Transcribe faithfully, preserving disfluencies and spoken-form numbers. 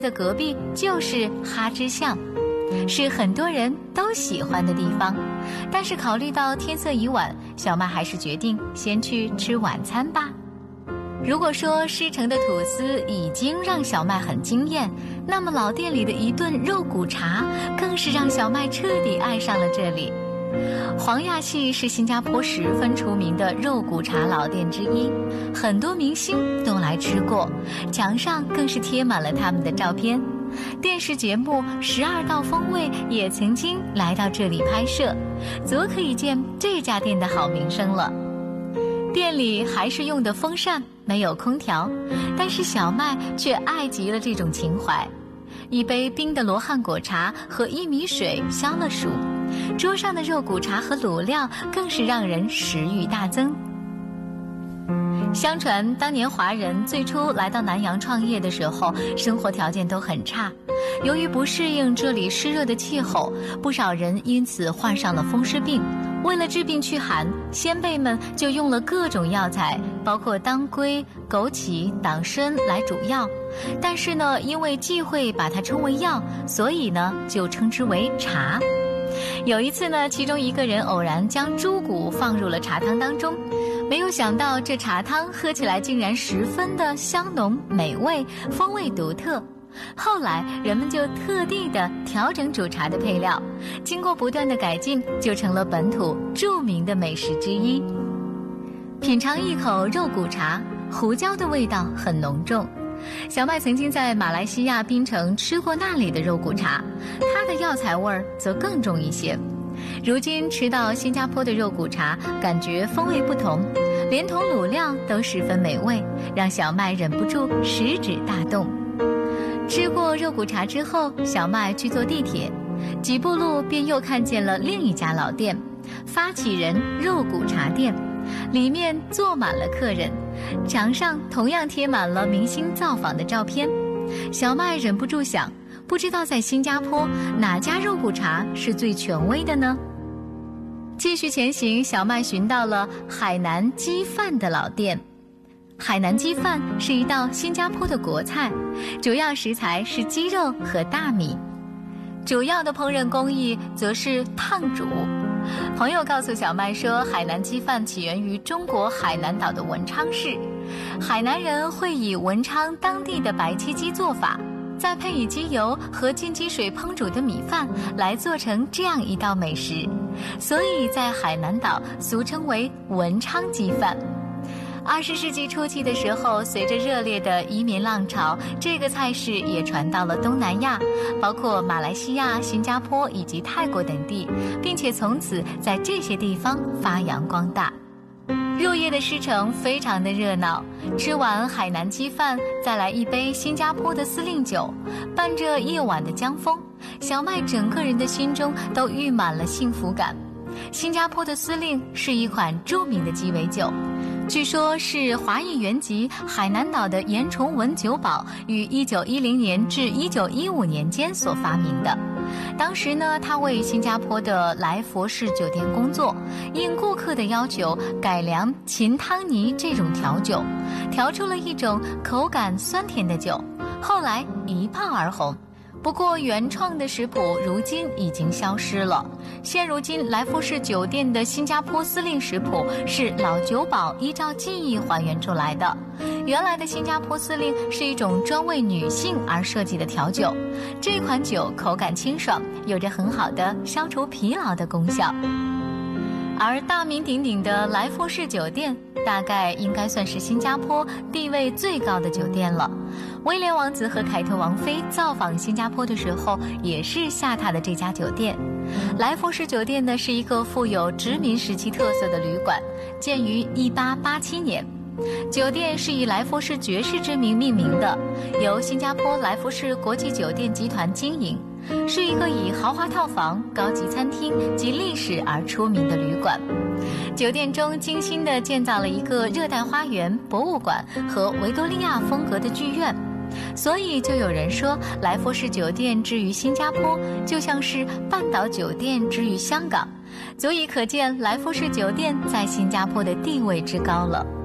的隔壁就是哈芝巷，是很多人都喜欢的地方。但是考虑到天色已晚，小麦还是决定先去吃晚餐吧。如果说师承的吐司已经让小麦很惊艳，那么老店里的一顿肉骨茶更是让小麦彻底爱上了这里。黄亚系是新加坡十分出名的肉骨茶老店之一，很多明星都来吃过，墙上更是贴满了他们的照片。电视节目《十二道风味》也曾经来到这里拍摄，足可以见这家店的好名声了。店里还是用的风扇，没有空调，但是小麦却爱极了这种情怀。一杯冰的罗汉果茶和薏米水消了暑，桌上的肉骨茶和卤料更是让人食欲大增。相传当年华人最初来到南洋创业的时候，生活条件都很差，由于不适应这里湿热的气候，不少人因此患上了风湿病。为了治病驱寒，先辈们就用了各种药材，包括当归、枸杞、党参来煮药。但是呢，因为忌讳把它称为药，所以呢就称之为茶。有一次呢，其中一个人偶然将猪骨放入了茶汤当中，没有想到这茶汤喝起来竟然十分的香浓美味，风味独特。后来人们就特地的调整煮茶的配料，经过不断的改进，就成了本土著名的美食之一。品尝一口肉骨茶，胡椒的味道很浓重。小麦曾经在马来西亚槟城吃过那里的肉骨茶，它的药材味儿则更重一些。如今吃到新加坡的肉骨茶，感觉风味不同，连同卤料都十分美味，让小麦忍不住食指大动。吃过肉骨茶之后，小麦去坐地铁，几步路便又看见了另一家老店——发起人肉骨茶店，里面坐满了客人，墙上同样贴满了明星造访的照片。小麦忍不住想，不知道在新加坡哪家肉骨茶是最权威的呢？继续前行，小麦寻到了海南鸡饭的老店。海南鸡饭是一道新加坡的国菜，主要食材是鸡肉和大米，主要的烹饪工艺则是烫煮。朋友告诉小麦说，海南鸡饭起源于中国海南岛的文昌市，海南人会以文昌当地的白切鸡做法，再配以鸡油和进鸡水烹煮的米饭来做成这样一道美食，所以在海南岛俗称为文昌鸡饭。二十世纪初期的时候，随着热烈的移民浪潮，这个菜式也传到了东南亚，包括马来西亚、新加坡以及泰国等地，并且从此在这些地方发扬光大。入夜的狮城非常的热闹，吃完海南鸡饭，再来一杯新加坡的司令酒，伴着夜晚的江风，小麦整个人的心中都溢满了幸福感。新加坡的司令是一款著名的鸡尾酒，据说是华裔原籍海南岛的严崇文酒保于一九一零年至一九一五年间所发明的。当时呢，他为新加坡的来佛士酒店工作，应顾客的要求改良秦汤尼这种调酒，调出了一种口感酸甜的酒，后来一炮而红。不过原创的食谱如今已经消失了，现如今来福士酒店的新加坡司令食谱是老酒保依照记忆还原出来的。原来的新加坡司令是一种专为女性而设计的调酒，这款酒口感清爽，有着很好的消除疲劳的功效。而大名鼎鼎的来福士酒店大概应该算是新加坡地位最高的酒店了。威廉王子和凯特王妃造访新加坡的时候，也是下榻的这家酒店。来福士酒店呢，是一个富有殖民时期特色的旅馆，建于一八八七年。酒店是以来福士爵士之名命名的，由新加坡来福士国际酒店集团经营，是一个以豪华套房、高级餐厅及历史而出名的旅馆。酒店中精心地建造了一个热带花园、博物馆和维多利亚风格的剧院，所以就有人说，来福士酒店之于新加坡，就像是半岛酒店之于香港，足以可见来福士酒店在新加坡的地位之高了。